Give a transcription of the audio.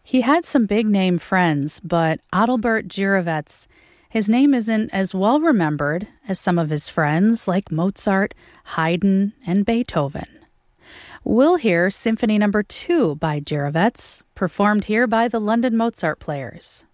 He had some big-name friends, but Adalbert Jirovets, his name isn't as well remembered as some of his friends like Mozart, Haydn, and Beethoven. We'll hear Symphony No. 2 by Jirovets, performed here by the London Mozart Players.